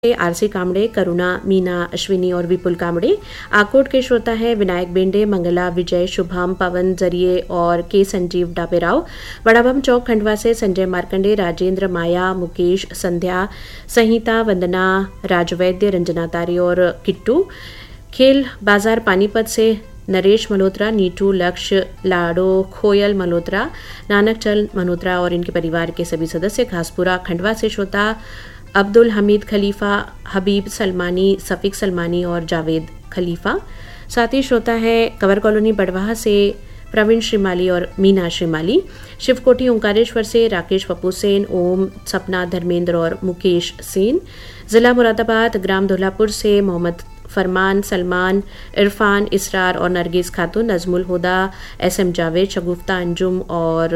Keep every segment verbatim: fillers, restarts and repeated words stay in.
RC Kamde, करुणा, मीना, अश्विनी और विपुल कामड़े। आकोट के श्रोता है विनायक बेंडे, मंगला, विजय, शुभम, पवन जरिए और के संजीव डापेराव। बड़ाबम चौक खंडवा से संजय मार्कंडे, राजेंद्र, माया, मुकेश, संध्या, संहिता, वंदना, राजवैद्य, रंजना तारी और किट्टू। खेल बाजार पानीपत से नरेश मल्होत्रा, नीटू, लक्ष्य, लाडो, खोयल मल्होत्रा, नानकचल मल्होत्रा और इनके परिवार के सभी सदस्य। घासपुरा खंडवा से श्रोता अब्दुल हमीद खलीफा, हबीब सलमानी, सफीक सलमानी और जावेद खलीफा। साथ ही श्रोता है कंवर कॉलोनी बड़वाह से प्रवीण श्रीमाली और मीना श्रीमाली। शिवकोटी ओंकारेश्वर से राकेश पप्पू सेन, ओम, सपना, धर्मेंद्र और मुकेश सेन। जिला मुरादाबाद ग्राम धौलापुर से मोहम्मद फरमान, सलमान, इरफान, इसरार और नरगिस खातून, नजमुल हुदा, एस एम जावेद, शगुफ्ता अंजुम और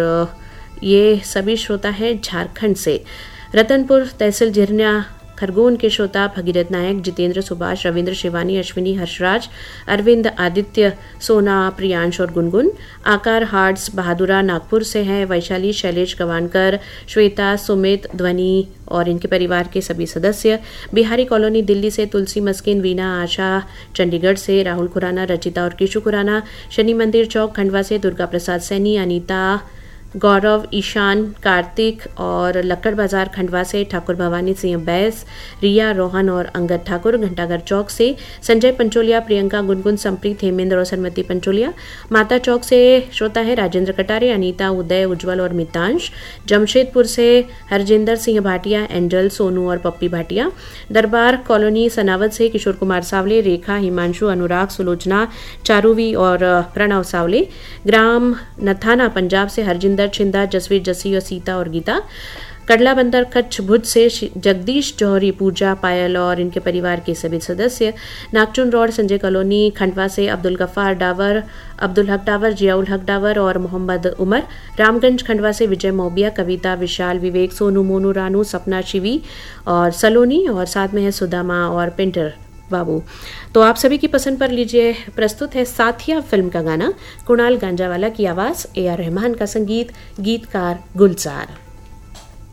ये सभी श्रोता हैं झारखंड से। रतनपुर तहसील झिरना खरगोन के श्रोता भगीरथ नायक, जितेंद्र, सुभाष, रविंद्र, शिवानी, अश्विनी, हर्षराज, अरविंद, आदित्य, सोना, प्रियांश और गुनगुन। आकार हार्ट्स बहादुरा नागपुर से हैं। वैशाली, शैलेश गवानकर, श्वेता, सुमित, ध्वनि और इनके परिवार के सभी सदस्य। बिहारी कॉलोनी दिल्ली से तुलसी मस्किन, वीना, आशा, चंडीगढ़ से राहुल खुराना, रचिता और किशु खुराना। शनि मंदिर चौक खंडवा से दुर्गा प्रसाद सैनी, अनीता, गौरव, ईशान, कार्तिक और लक्कड़ बाजार खंडवा से ठाकुर भवानी सिंह बैस, रिया, रोहन और अंगद ठाकुर। घंटाघर चौक से संजय पंचोलिया, प्रियंका, गुनगुन, संप्रीत, हेमेंद्र और सन्मति पंचोलिया। माता चौक से श्रोता है राजेंद्र कटारे, अनीता, उदय, उज्जवल और मितांश। जमशेदपुर से हरजिंदर सिंह भाटिया, एंजल, सोनू और पप्पी भाटिया। दरबार कॉलोनी सनावत से किशोर कुमार सावले, रेखा, हिमांशु, अनुराग, सुलोचना, चारूवी और प्रणव सावले। ग्राम नथाना पंजाब से हरजिंदर, छिंदा, जसवीर, जसी और सीता और गीता। कड़ला बंदर कच्छ भुज से जगदीश जौहरी, पूजा, पायल और इनके परिवार के सभी सदस्य। नागचुन रोड संजय कॉलोनी खंडवा से अब्दुल गफ्फार डावर, अब्दुल हक डावर, जियाउल हक डावर और मोहम्मद उमर। रामगंज खंडवा से विजय मोबिया, कविता, विशाल, विवेक, सोनू, मोनू, रानू, सपना, शिवी और सलोनी और साथ में है सुदामा और पेंटर बाबू। तो आप सभी की पसंद पर लीजिए प्रस्तुत है साथिया फिल्म का गाना। कुणाल गांजावाला की आवाज, ए आर रहमान का संगीत, गीतकार गुलजार।